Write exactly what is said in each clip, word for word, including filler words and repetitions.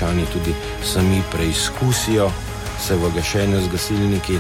občani tudi sami preizkusijo se v gašenju z gasilniki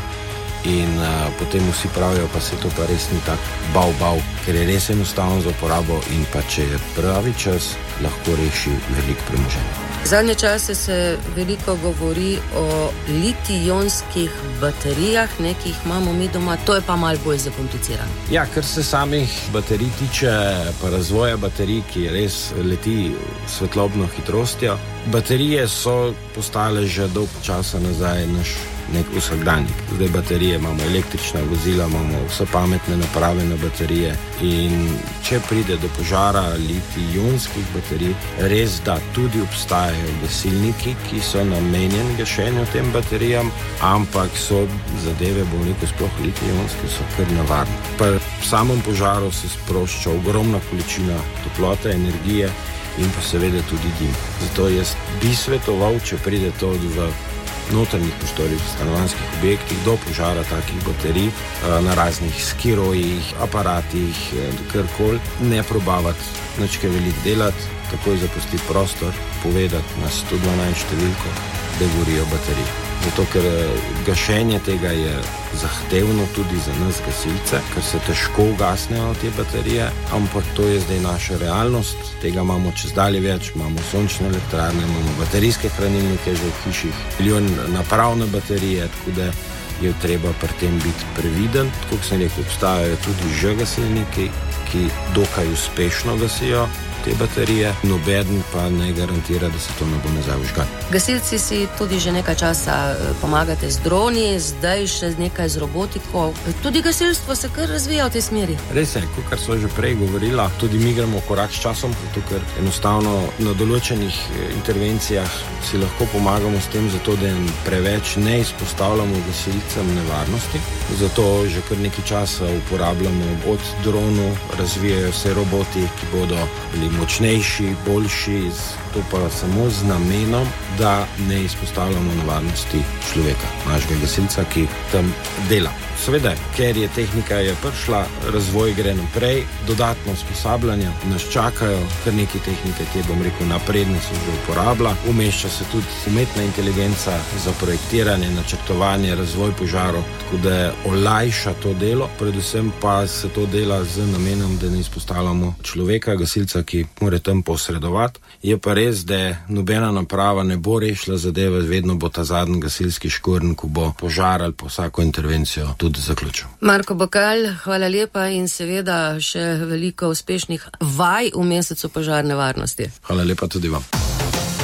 in uh, potem vsi pravijo, pa se to pa res ni tak bav, bav, ker je res enostavno za uporabo in pa če je pravi čas, lahko reši veliko premoženja. Zadnje čase se veliko govori o litij-ionskih baterijah, ki jih imamo mi doma, to je pa malo bolj zakomplicirano. Ja, kar se samih baterij tiče, pa razvoja baterij, ki res leti svetlobno hitrostjo. Baterije so postale že dolg časa nazaj naš nek vsakdanjik. Zdaj baterije imamo, električna vozila, imamo vse pametne naprave na baterije in če pride do požara litij-ionskih baterij, res da tudi obstajajo gasilniki, ki so namenjeni gašenju tem baterijam, ampak so zadeve bolnikov, sploh litij-ionske, so kar nevarne. Pa v samem požaru se sprošča ogromna količina toplote, energije in pa seveda tudi dim. Zato jaz bi svetoval, če pride to v notranjih prostorih, stanovanjskih objektih do požara takih baterij na raznih skirojih, aparatih, karkoli, ne probavati nič kaj veliko delati, takoj zapustiti prostor, povedati na sto dvanajst številko, da gorijo baterije. Zato, ker gašenje tega je zahtevno tudi za nas gasilce, ker se težko ugasnejo te baterije, ampak to je zdaj naša realnost, tega imamo čez dalje več, imamo sončne elektrarne, imamo baterijske hranilnike že v hiših, milijon naprav na baterije, tako da je treba pri tem biti previden. Tako kot sem rekel, obstajajo tudi že gasilniki, ki dokaj uspešno gasijo te baterije, nobeden pa ne garantira, da se to ne bo nazaj vžgal. Gasilci si tudi že nekaj časa pomagate z droni, zdaj še nekaj z robotiko. Tudi gasilstvo se kar razvija v tej smeri. Res je, kot so že prej govorila, tudi mi gremo korak s časom, zato ker enostavno na določenih intervencijah si lahko pomagamo s tem, zato da preveč ne izpostavljamo gasilcem nevarnosti. Zato že kar nekaj časa uporabljamo od dronu, razvijajo se roboti, ki bodo bili močnejši, boljši, to pa samo z namenom, da ne izpostavljamo nevarnosti človeka, našega gasilca, ki tam dela. Seveda, ker je tehnika je prišla, razvoj gre naprej, dodatno usposabljanje nas čakajo, kar nekaj tehnike, te bom rekel, napredne se že uporablja. Umešča se tudi umetna inteligenca za projektiranje, načrtovanje, razvoj požarov, tako da olajša to delo, predvsem pa se to dela z namenom, da ne izpostavljamo človeka, gasilca, ki mora tam posredovati. Je pa res, da nobena naprava ne bo rešila zadeve, vedno bo ta zadnji gasilski škorn, ko bo požar ali po vsako intervencijo tudi zaključil. Marko Bakal, hvala lepa in seveda še veliko uspešnih vaj v mesecu požarne varnosti. Hvala lepa tudi vam.